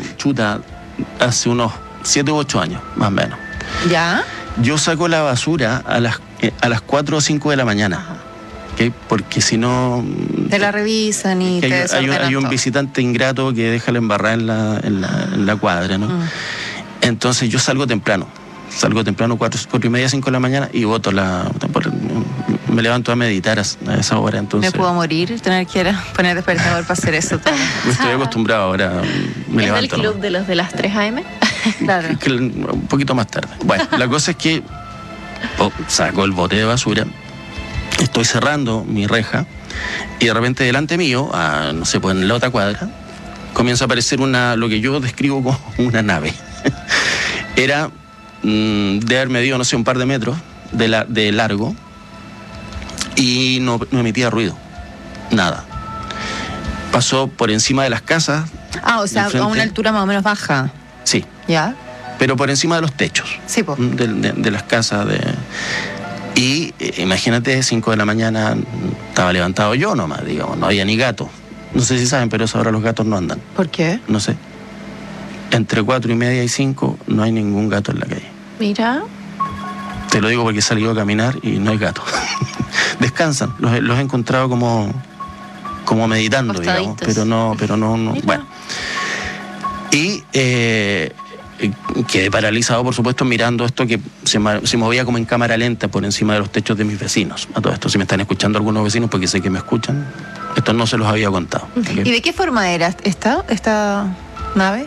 chuta, hace unos 7 u 8 años, más o menos. ¿Ya? Yo saco la basura a las 4 o 5 de la mañana. Ajá. ¿Okay? Porque si no... Te la revisan y te desordenan hay un todo. visitante ingrato que deja la embarrada en la cuadra, ¿no? Entonces yo salgo temprano, 4:30, 5 de la mañana, y boto me levanto a meditar a esa hora. Entonces Me puedo morir, tener que poner despertador para hacer eso todo. estoy acostumbrado ahora, me ¿Es levanto. del club de los de las 3 a.m.? Claro. Un poquito más tarde. Bueno, la cosa es que saco el bote de basura, estoy cerrando mi reja, y de repente delante mío, no sé, pues en la otra cuadra, comienza a aparecer lo que yo describo como una nave. Era de haber medido, no sé, un par de metros de largo, y no emitía ruido, nada. Pasó por encima de las casas. O sea, a una altura más o menos baja. Sí, ¿Ya? pero por encima de los techos. Sí, pues. De las casas. Y imagínate, 5 de la mañana, estaba levantado yo nomás, digamos, no había ni gato. No sé si saben, pero eso ahora los gatos no andan. ¿Por qué? No sé. Entre 4:30 y 5 no hay ningún gato en la calle. Mira. Te lo digo porque he salido a caminar y no hay gato. Descansan, los he encontrado como meditando, digamos, pero no. Mira. Bueno. Y quedé paralizado, por supuesto, mirando esto que se movía como en cámara lenta por encima de los techos de mis vecinos. A todo esto, si me están escuchando algunos vecinos, porque sé que me escuchan, esto no se los había contado. ¿Okay? ¿Y de qué forma era esta nave?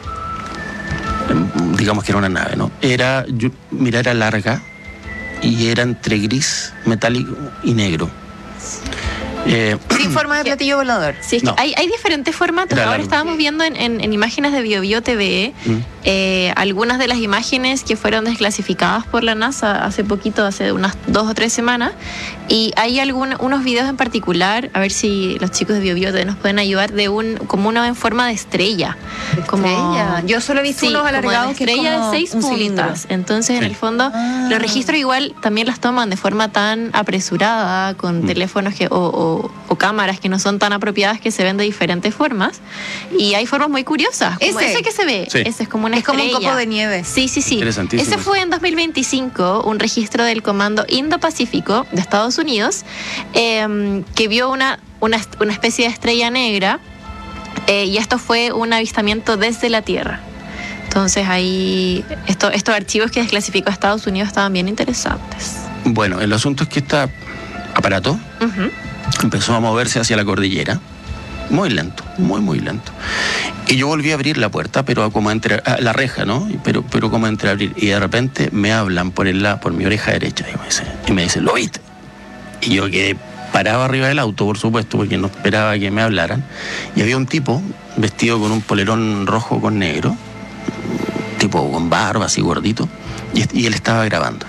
Digamos que era una nave, ¿no? Era larga y era entre gris, metálico y negro. Sin forma de platillo volador. Sí, es que No. hay diferentes formatos. Era Ahora largo. estábamos viendo en imágenes de BioBio TV algunas de las imágenes que fueron desclasificadas por la NASA hace poquito, hace unas 2 o 3 semanas. Y hay unos videos en particular, a ver si los chicos de BioBio TV nos pueden ayudar, como uno en forma de estrella. Estrella. Yo solo he visto unos como de alargados que es estrella como de 6 un cilindro. puntas. Entonces, en Sí. el fondo, los registros igual también las toman de forma tan apresurada, con teléfonos o cámaras que no son tan apropiadas, que se ven de diferentes formas. Y hay formas muy curiosas. Como ese que se ve. Sí. Ese es como una Es como un estrella. copo de nieve. Sí. Interesantísimo. Ese fue en 2025, un registro del Comando Indo-Pacífico de Estados Unidos, que vio una especie de estrella negra, y esto fue un avistamiento desde la Tierra. Entonces ahí estos archivos que desclasificó Estados Unidos estaban bien interesantes. Bueno, el asunto es que este aparato Ujú. empezó a moverse hacia la cordillera, muy lento, muy lento. Y yo volví a abrir la puerta, pero como la reja, ¿no? Pero como entreabrir. Y de repente me hablan por mi oreja derecha, y me dicen, ¿lo viste? Y yo quedé parado arriba del auto, por supuesto, porque no esperaba que me hablaran. Y había un tipo vestido con un polerón rojo con negro, tipo con barba, así gordito, y él estaba grabando.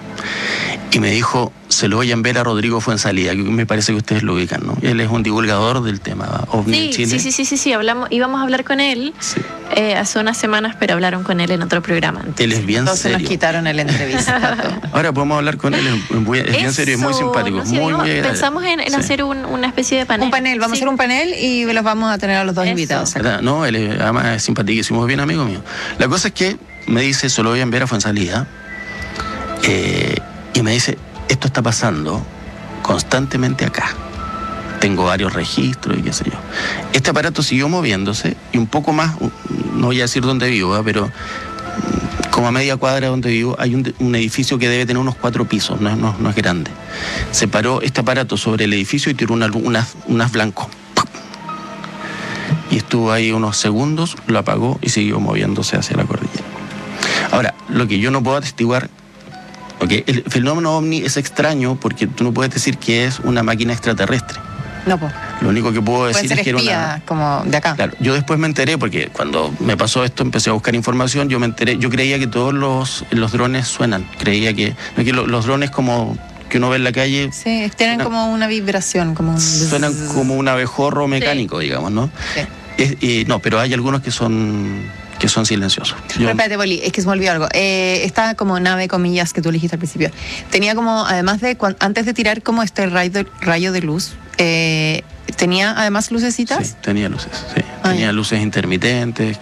Y me dijo, se lo voy a enviar a Rodrigo Fuenzalida, que me parece que ustedes lo ubican, ¿no? Él es un divulgador del tema OVNI en Chile. Sí, íbamos a hablar con él Sí. hace unas semanas, pero hablaron con él en otro programa. Él es bien Entonces serio. nos quitaron el entrevista. Ahora podemos hablar con él, es bien serio, es muy Eso, simpático, no sé, muy agradable. pensamos en Sí. hacer una especie de panel. Un panel, vamos a hacer un panel y los vamos a tener a los dos Eso. invitados. ¿Verdad? No, él además es simpaticísimo, es bien amigo mío. La cosa es que me dice, se lo voy a enviar a Fuenzalida, y me dice, esto está pasando constantemente acá. Tengo varios registros y qué sé yo. Este aparato siguió moviéndose y un poco más, no voy a decir dónde vivo, pero como a media cuadra donde vivo hay un edificio que debe tener unos 4 pisos, no es grande. Se paró este aparato sobre el edificio y tiró unas blancos. Y estuvo ahí unos segundos, lo apagó y siguió moviéndose hacia la cordillera. Ahora, lo que yo no puedo atestiguar, porque el fenómeno OVNI es extraño porque tú no puedes decir que es una máquina extraterrestre. No, pues. Lo único que puedo Pueden decir ser es que era espías, una... como de acá. Claro, yo después me enteré, porque cuando me pasó esto empecé a buscar información, yo creía que todos los drones suenan, creía que los drones como que uno ve en la calle Sí, tienen como una vibración, como un... suenan como un abejorro mecánico, digamos, ¿no? Sí. No, pero hay algunos que son silenciosos. Pero espérate, Poli, es que se me olvidó algo. Esta como nave, comillas, que tú dijiste al principio, tenía como, además de, antes de tirar como este rayo de luz, tenía además lucecitas. Sí, tenía luces, sí. Tenía luces intermitentes,